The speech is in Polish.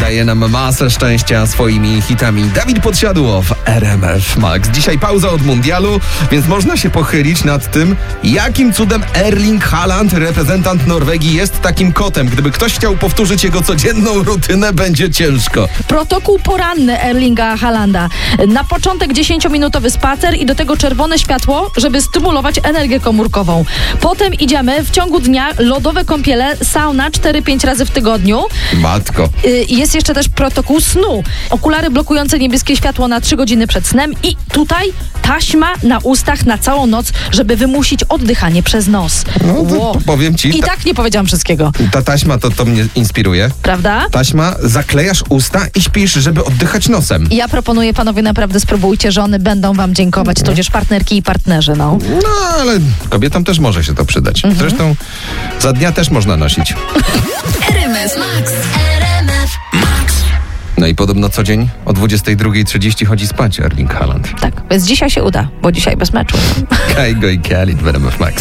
daje nam masę szczęścia swoimi hitami. Dawid Podsiadło w RMF Max. Dzisiaj pauza od mundialu, więc można się pochylić nad tym, jakim cudem Erling Haaland, reprezentant Norwegii, jest takim kotem. Gdyby ktoś chciał powtórzyć jego codzienną rutynę, będzie ciężko. Protokół poranny Erlinga Haalanda. Na początek 10-minutowy spacer i do tego czerwone światło, żeby stymulować energię komórkową. Potem idziemy w ciągu dnia, lodowe kąpiele, sauna 4-5 razy w tygodniu. Matko. Jest jeszcze też protokół snu. Okulary blokujące niebieskie światło na 3 godziny przed snem i tutaj taśma na ustach na całą noc, żeby wymusić oddychanie przez nos. No to powiem ci. I tak nie powiedziałam wszystkiego. Ta taśma to mnie inspiruje. Prawda? Taśma, zaklejasz usta i śpisz, żeby oddychać nosem. Ja proponuję, panowie, naprawdę spróbujcie, żony będą wam dziękować, tudzież partnerki i partnerzy, no. No, ale kobietom też może się to przydać. Zresztą za dnia też można nosić. RMF Max. RMF Max. No i podobno co dzień o 22:30 chodzi spać Erling Haaland. Tak, więc dzisiaj się uda, bo dzisiaj bez meczu. Kaigo i Khalid w RMF Max.